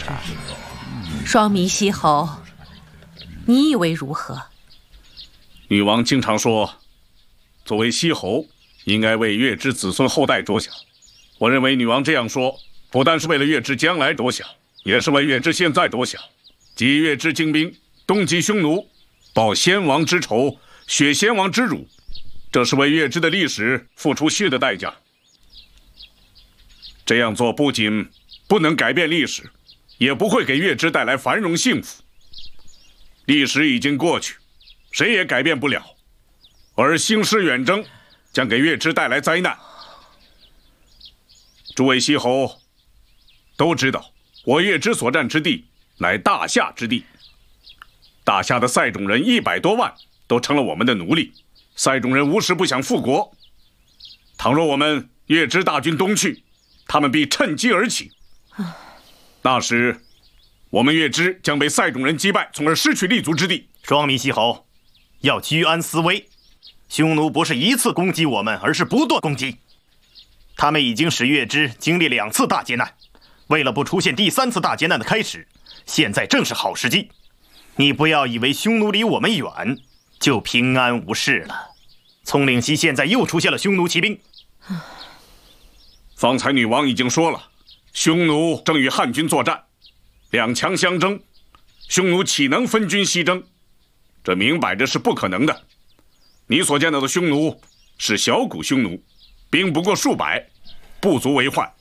双弥西侯，你以为如何？ 女王经常说，作为西侯，应该为月之子孙后代着想。我认为女王这样说，不但是为了月之将来着想，也是为月之现在着想。即月之精兵东击匈奴，报先王之仇，雪先王之辱，这是为月之的历史付出血的代价。这样做不仅不能改变历史，也不会给月之带来繁荣幸福。历史已经过去，谁也改变不了，而兴师远征将给月之带来灾难。诸位西侯都知道，我月之所占之地乃大夏之地，大夏的塞种人100多万都成了我们的奴隶。塞种人无时不想复国，倘若我们月之大军东去，他们必趁机而起。那时我们月之将被塞种人击败，从而失去立足之地。 双弥西侯要居安思危，匈奴不是一次攻击我们，而是不断攻击。他们已经使月之经历2次大劫难，为了不出现第3次大劫难的开始，现在正是好时机。你不要以为匈奴离我们远就平安无事了。葱岭西现在又出现了匈奴骑兵。 方才女王已经说了，匈奴正与汉军作战，2强相争，匈奴岂能分军西征？这明摆着是不可能的。你所见到的匈奴是小股匈奴，兵不过数百，不足为患。